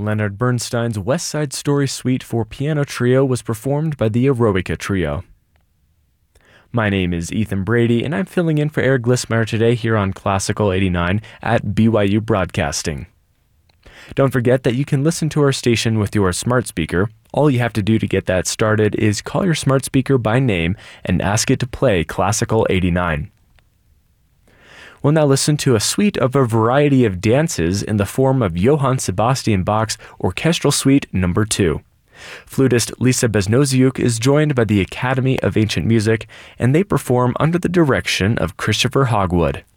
Leonard Bernstein's West Side Story Suite for Piano Trio was performed by the Eroica Trio. My name is Ethan Brady, and I'm filling in for Eric Glissmeyer today here on Classical 89 at BYU Broadcasting. Don't forget that you can listen to our station with your smart speaker. All you have to do to get that started is call your smart speaker by name and ask it to play Classical 89. We'll now listen to a suite of a variety of dances in the form of Johann Sebastian Bach's Orchestral Suite No. 2. Flutist Lisa Beznoziuk is joined by the Academy of Ancient Music, and they perform under the direction of Christopher Hogwood.